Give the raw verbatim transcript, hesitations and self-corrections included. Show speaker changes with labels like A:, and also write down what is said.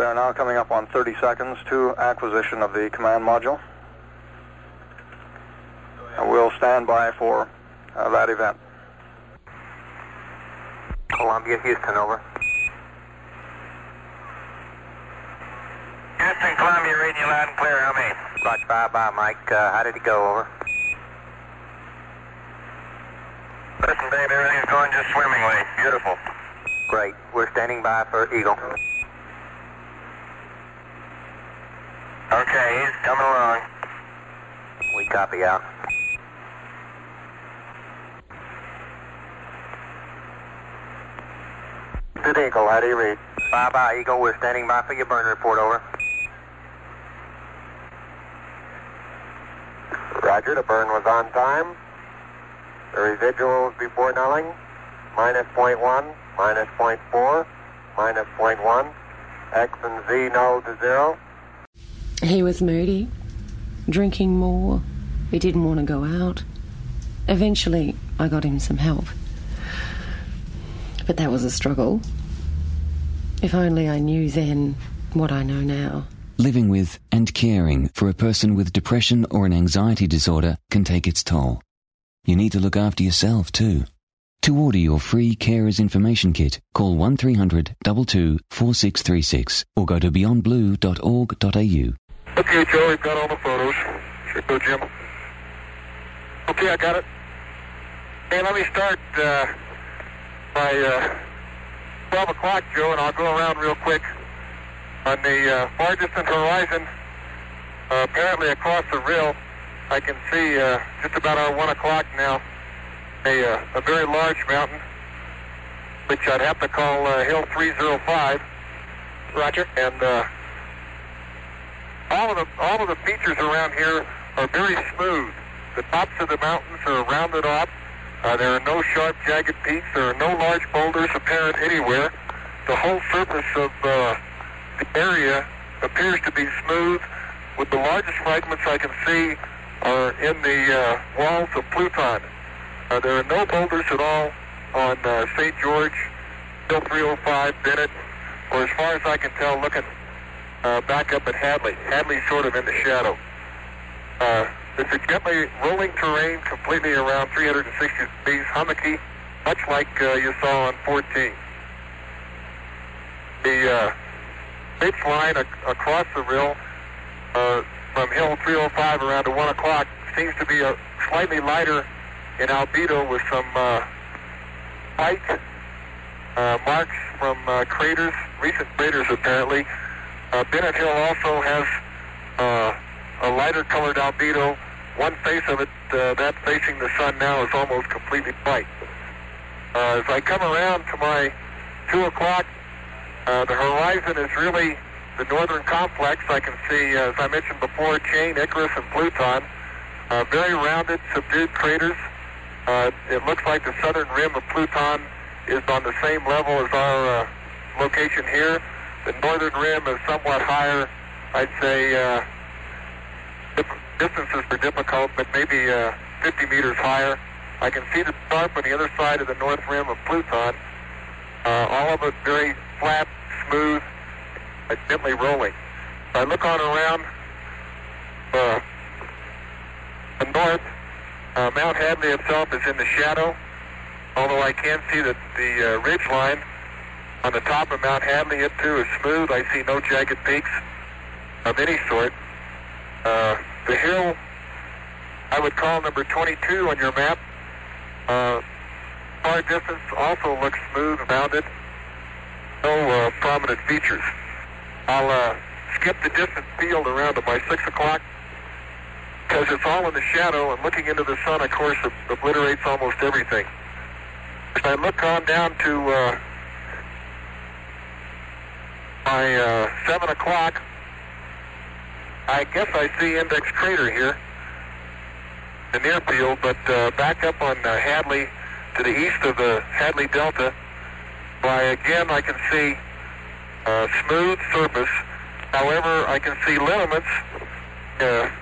A: are now coming up on thirty seconds to acquisition of the command module. And we'll stand by for uh, that event.
B: Columbia, Houston, over.
C: Houston, Columbia, reading you loud and clear. How many?
B: Roger, bye bye, Mike. Uh, how did it go, over?
C: Listen, Dave, everything's going just swimmingly. Beautiful.
B: Great. We're standing by for Eagle.
C: Okay, he's coming along.
B: We copy out.
A: Good Eagle, how do you read?
B: Bye bye, Eagle. We're standing by for your burn report, over.
A: Roger, the burn was on time. The residuals before nulling, minus point one, minus point four, minus point one. X and Z null to zero.
D: He was moody, drinking more. He didn't want to go out. Eventually, I got him some help. But that was a struggle. If only I knew then what I know now.
E: Living with and caring for a person with depression or an anxiety disorder can take its toll. You need to look after yourself too. To order your free Carers Information Kit, call one three hundred, two two, four six three six or go to beyond blue dot org dot a u.
A: Okay, Joe, we've got all the photos. Should go, Jim. Okay, I got it. Hey, let me start uh, by uh, twelve o'clock, Joe, and I'll go around real quick. On the uh, far distant horizon, uh, apparently across the rill, I can see uh, just about our one o'clock now, a, uh, a very large mountain, which I'd have to call uh, Hill three oh five.
B: Roger.
A: And uh, all of the all of the features around here are very smooth. The tops of the mountains are rounded off. Uh, there are no sharp, jagged peaks. There are no large boulders apparent anywhere. The whole surface of uh, the area appears to be smooth, with the largest fragments I can see are in the uh, walls of Pluton. Uh, there are no boulders at all on uh, Saint George, Hill three oh five, Bennett, or as far as I can tell, looking uh, back up at Hadley. Hadley's sort of in the shadow. Uh, it's a gently rolling terrain completely around three hundred sixty degrees, hummocky, much like uh, you saw on fourteen. The uh, ridge line ac across the rill uh, from Hill three oh five around to one o'clock seems to be a slightly lighter in albedo with some uh, white uh, marks from uh, craters, recent craters apparently. Uh, Bennett Hill also has uh, a lighter colored albedo. One face of it, uh, that facing the sun now, is almost completely white. Uh, as I come around to my two o'clock, uh, the horizon is really the northern complex. I can see, uh, as I mentioned before, Chain, Icarus, and Pluton. Uh, very rounded, subdued craters. Uh, it looks like the southern rim of Pluton is on the same level as our uh, location here. The northern rim is somewhat higher. I'd say uh, distances are difficult, but maybe uh, fifty meters higher. I can see the scarp on the other side of the north rim of Pluton. Uh, all of it very flat, smooth, uh, gently rolling. I look on around uh, the north. Uh, Mount Hadley itself is in the shadow, although I can see that the uh, ridge line on the top of Mount Hadley, it too is smooth. I see no jagged peaks of any sort. Uh, the hill I would call number twenty-two on your map. Uh, far distance also looks smooth, rounded, no uh, prominent features. I'll uh, skip the distant field around to my six o'clock because it's all in the shadow, and looking into the sun, of course, obliterates almost everything. As I look on down to uh, my uh, seven o'clock, I guess I see Index Crater here, the near field, but uh, back up on uh, Hadley to the east of the Hadley Delta, why again I can see uh, smooth surface. However, I can see lineaments uh,